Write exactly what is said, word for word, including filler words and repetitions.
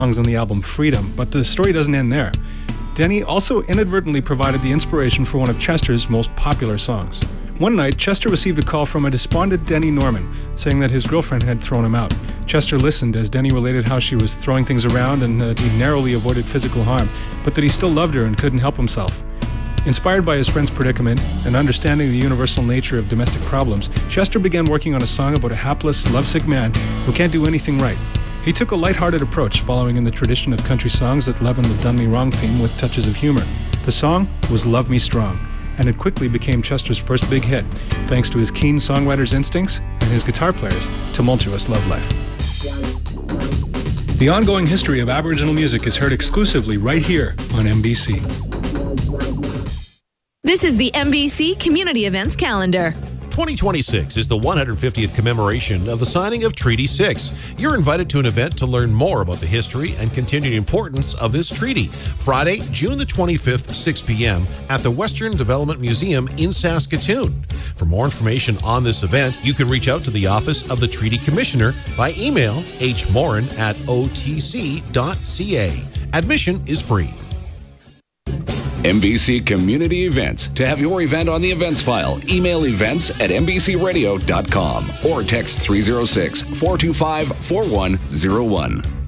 songs on the album Freedom, but the story doesn't end there. Denny also inadvertently provided the inspiration for one of Chester's most popular songs. One night, Chester received a call from a despondent Denny Norman, saying that his girlfriend had thrown him out. Chester listened as Denny related how she was throwing things around and that he narrowly avoided physical harm, but that he still loved her and couldn't help himself. Inspired by his friend's predicament and understanding the universal nature of domestic problems, Chester began working on a song about a hapless, lovesick man who can't do anything right. He took a lighthearted approach, following in the tradition of country songs that leaven the Done Me Wrong theme with touches of humor. The song was Love Me Strong, and it quickly became Chester's first big hit, thanks to his keen songwriter's instincts and his guitar player's tumultuous love life. The ongoing history of Aboriginal music is heard exclusively right here on M B C. This is the M B C Community Events Calendar. twenty twenty-six is the one hundred fiftieth commemoration of the signing of Treaty six. You're invited to an event to learn more about the history and continued importance of this treaty. Friday, June the twenty-fifth, six p.m. at the Western Development Museum in Saskatoon. For more information on this event, you can reach out to the Office of the Treaty Commissioner by email h morin at o t c dot c a. Admission is free. M B C Community Events. To have your event on the events file, email events at m b c radio dot com or text three oh six, four two five, four one oh one.